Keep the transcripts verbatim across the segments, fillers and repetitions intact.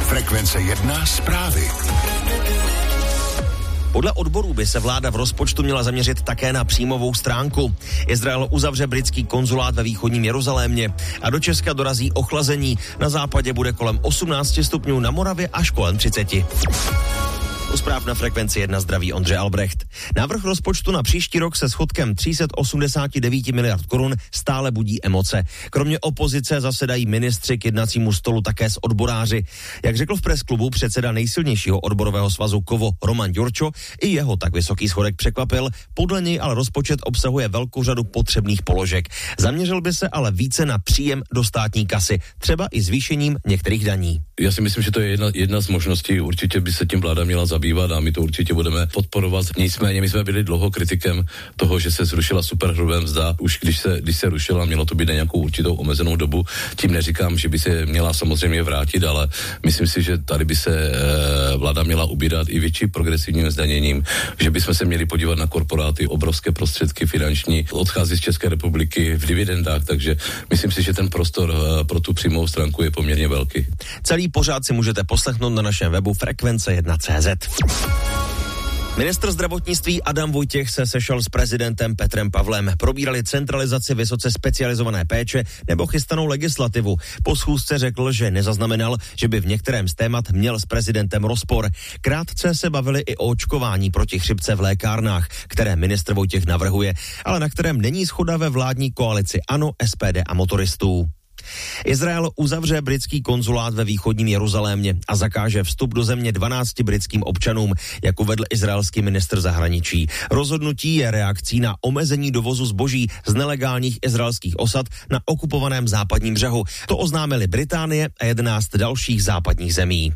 Frekvence jedna zprávy. Podle odborů by se vláda v rozpočtu měla zaměřit také na příjmovou stránku. Izrael uzavře britský konzulát ve východním Jeruzalémě a do Česka dorazí ochlazení. Na západě bude kolem osmnáct stupňů, na Moravě až kolem třicet. U zpráv na Frekvenci jedna zdraví Ondřej Albrecht. Návrh rozpočtu na příští rok se schodkem tři sta osmdesát devět miliard korun stále budí emoce. Kromě opozice zasedají ministři k jednacímu stolu také s odboráři. Jak řekl v presklubu předseda nejsilnějšího odborového svazu Kovo Roman Ďurčo, i jeho tak vysoký schodek překvapil. Podle něj ale rozpočet obsahuje velkou řadu potřebných položek. Zaměřil by se ale více na příjem do státní kasy, třeba i zvýšením některých daní. Já si myslím, že to je jedna, jedna z možností. Určitě by se tím vláda měla zabývat a my to určitě budeme podporovat. Nicméně my jsme byli dlouho kritikem toho, že se zrušila superhrubá mzda. Už když se, když se rušila, mělo to být na nějakou určitou omezenou dobu. Tím neříkám, že by se měla samozřejmě vrátit, ale myslím si, že tady by se e, vláda měla ubírat i větší progresivním zdaněním, že bychom se měli podívat na korporáty, obrovské prostředky finanční, odchází z České republiky v dividendách, takže myslím si, že ten prostor e, pro tu příjmovou stránku je poměrně velký. Celý pořád si můžete poslechnout na našem webu frekvence jedna tečka cé zet. Ministr zdravotnictví Adam Vojtěch se sešel s prezidentem Petrem Pavlem. Probírali centralizaci vysoce specializované péče nebo chystanou legislativu. Po schůzce řekl, že nezaznamenal, že by v některém z témat měl s prezidentem rozpor. Krátce se bavili i o očkování proti chřipce v lékárnách, které ministr Vojtěch navrhuje, ale na kterém není shoda ve vládní koalici ANO, es pé dé a motoristů. Izrael uzavře britský konzulát ve východním Jeruzalémě a zakáže vstup do země dvanácti britským občanům, jak uvedl izraelský ministr zahraničí. Rozhodnutí je reakcí na omezení dovozu zboží z nelegálních izraelských osad na okupovaném západním břehu. To oznámili Británie a jedenáct dalších západních zemí.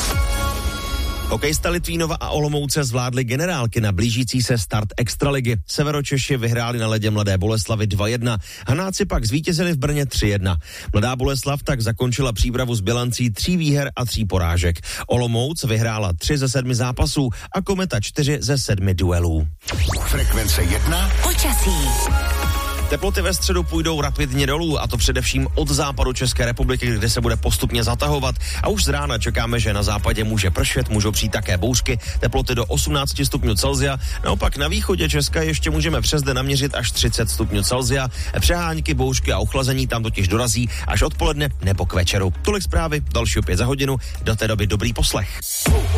Hokejista Litvínova a Olomouce zvládli generálky na blížící se start extraligy. Severočeši vyhráli na ledě Mladé Boleslavi dva jedna. Hanáci pak zvítězili v Brně tři jedna. Mladá Boleslav tak zakončila přípravu s bilancí tří výher a tří porážek. Olomouc vyhrála tři ze sedmi zápasů a Kometa čtyři ze sedmi duelů. Frekvence jedna. Počasí. Teploty ve středu půjdou rapidně dolů, a to především od západu České republiky, kde se bude postupně zatahovat. A už z rána čekáme, že na západě může pršet, můžou přijít také bouřky, teploty do osmnáct stupňů Celsia. Naopak na východě Česka ještě můžeme přes den naměřit až třicet stupňů Celsia. Přehánky, bouřky a ochlazení tam totiž dorazí až odpoledne nebo k večeru. Tolik zprávy, další opět za hodinu. Do té doby dobrý poslech.